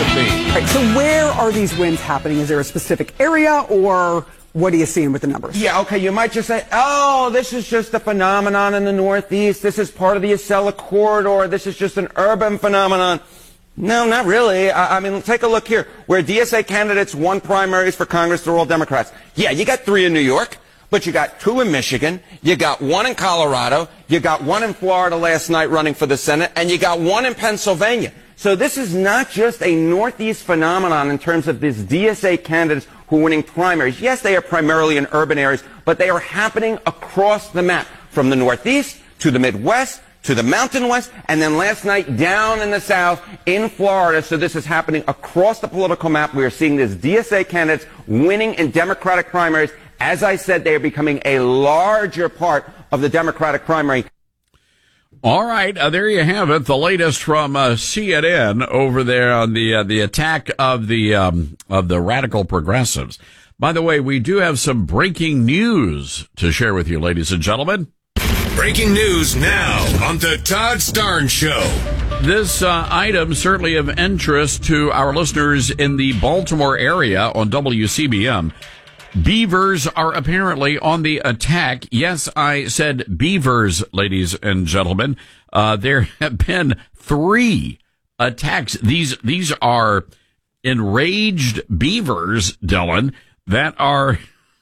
could be. Right, so where are these winds happening? Is there a specific area, or what are you seeing with the numbers? Yeah, okay, you might just say, oh, this is just a phenomenon in the Northeast. This is part of the Acela Corridor. This is just an urban phenomenon. No, not really. I mean, take a look here. Where DSA candidates won primaries for Congress, they're all Democrats. Yeah, you got 3 in New York, but you got 2 in Michigan, you got 1 in Colorado, you got 1 in Florida last night running for the Senate, and you got 1 in Pennsylvania. So this is not just a Northeast phenomenon in terms of these DSA candidates who are winning primaries. Yes, they are primarily in urban areas, but they are happening across the map, from the Northeast to the Midwest, to the Mountain West, and then last night down in the South in Florida. So this is happening across the political map. We are seeing these DSA candidates winning in Democratic primaries. As I said, they are becoming a larger part of the Democratic primary. All right, there you have it. The latest from CNN over there on the attack of the radical progressives. By the way, we do have some breaking news to share with you, ladies and gentlemen. Breaking news now on the Todd Starnes Show. This item certainly of interest to our listeners in the Baltimore area on WCBM. Beavers are apparently on the attack. Yes, I said beavers, ladies and gentlemen. There have been 3 attacks. These are enraged beavers, Dylan, that are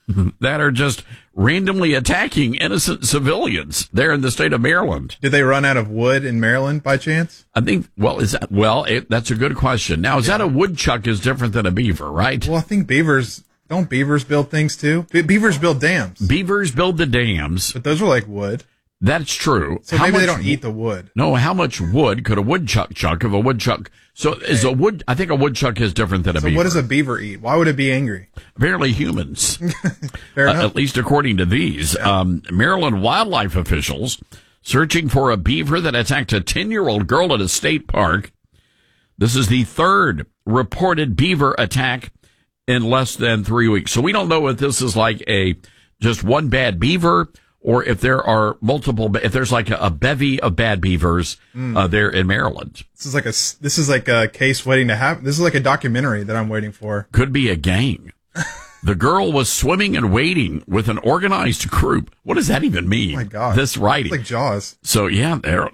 just randomly attacking innocent civilians there in the state of Maryland. Did they run out of wood in Maryland by chance? I think, that's a good question. Now, is that a woodchuck is different than a beaver, right? Well, I think don't beavers build things too? Beavers build dams. Beavers build the dams. But those are like wood. That's true. So maybe they don't eat the wood. No, how much wood could a woodchuck chuck if a woodchuck? So I think a woodchuck is different than a beaver. So what does a beaver eat? Why would it be angry? Apparently humans. Fair enough. At least according to these. Yeah. Maryland wildlife officials searching for a beaver that attacked a 10-year-old girl at a state park. This is the 3rd reported beaver attack in less than 3 weeks. So we don't know if this is like just one bad beaver, or if there are if there's like a bevy of bad beavers there in Maryland. This is like a case waiting to happen. This is like a documentary that I'm waiting for. Could be a gang. The girl was swimming and wading with an organized group. What does that even mean? Oh my God. This writing. It's like Jaws. So yeah, there.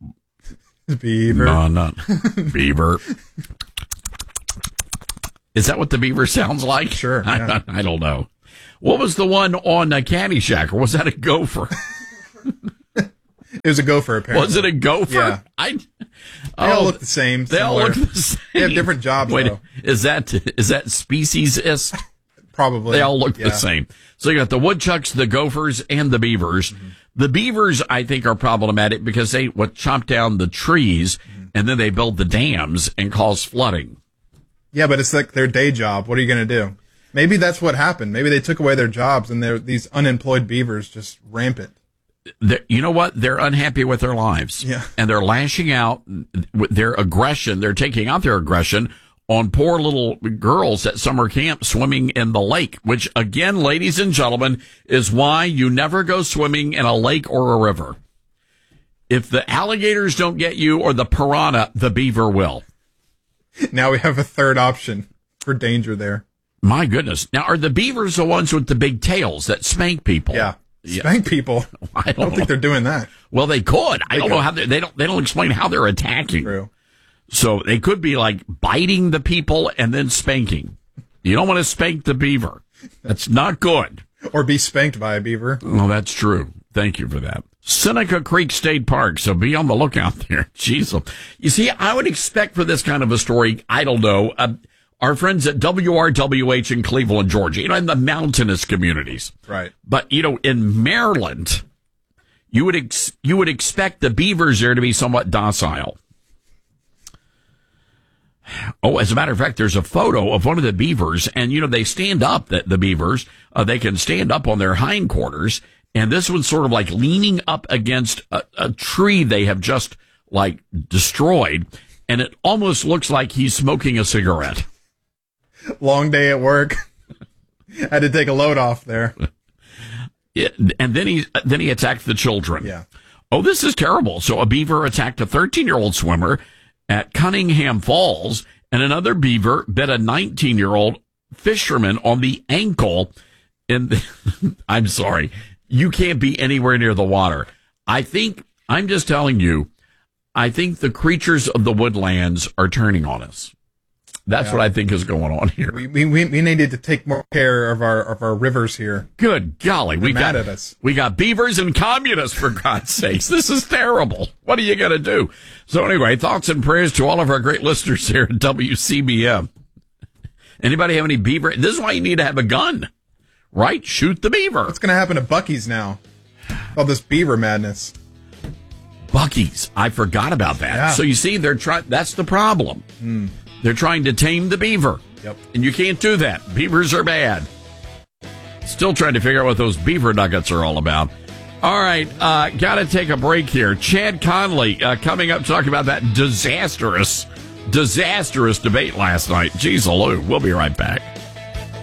Beaver. No, not beaver. Is that what the beaver sounds like? Sure. Yeah. I don't know. What was the one on Caddyshack, or was that a gopher? It was a gopher, apparently. Was it a gopher? Yeah. They all look the same. They all look the same. They have different jobs, though. Is that speciesist? Probably. They all look the same. So you got the woodchucks, the gophers, and the beavers. Mm-hmm. The beavers, I think, are problematic because they chop down the trees, and then they build the dams and cause flooding. Yeah, but it's like their day job. What are you going to do? Maybe that's what happened. Maybe they took away their jobs, and these unemployed beavers just rampant. You know what? They're unhappy with their lives. Yeah. And they're lashing out with their aggression. They're taking out their aggression on poor little girls at summer camp swimming in the lake, which, again, ladies and gentlemen, is why you never go swimming in a lake or a river. If the alligators don't get you or the piranha, the beaver will. Now we have a third option for danger there. My goodness. Now, are the beavers the ones with the big tails that spank people? Yeah. Spank people. I don't think they're doing that. Well, they could. I don't know how they don't explain how they're attacking. True. So they could be like biting the people and then spanking. You don't want to spank the beaver. That's not good. Or be spanked by a beaver. Well, that's true. Thank you for that. Seneca Creek State Park, so be on the lookout there. Jeez. You see, I would expect for this kind of a story, I don't know, our friends at WRWH in Cleveland, Georgia, in the mountainous communities. Right. But, in Maryland, you would expect the beavers there to be somewhat docile. Oh, as a matter of fact, there's a photo of one of the beavers, and, they stand up, the beavers. They can stand up on their hindquarters, and this one's sort of like leaning up against a tree they have just, destroyed, and it almost looks like he's smoking a cigarette. Long day at work. Had to take a load off there. And then he attacked the children. Yeah. Oh, this is terrible. So a beaver attacked a 13-year-old swimmer at Cunningham Falls and another beaver bit a 19-year-old fisherman on the ankle. I'm sorry, you can't be anywhere near the water. I'm just telling you, I think the creatures of the woodlands are turning on us. That's what I think is going on here. We needed to take more care of our rivers here. Good golly, we mad at us. We got beavers and communists, for God's sakes. This is terrible. What are you going to do? So anyway, thoughts and prayers to all of our great listeners here at WCBM. Anybody have any beaver? This is why you need to have a gun, right? Shoot the beaver. What's going to happen to Buc-ee's now? All this beaver madness. Buc-ee's. I forgot about that. Yeah. So you see, that's the problem. They're trying to tame the beaver. Yep. And you can't do that. Beavers are bad. Still trying to figure out what those beaver nuggets are all about. All right, got to take a break here. Chad Conley coming up talking about that disastrous debate last night. Jeez, Lou. We'll be right back.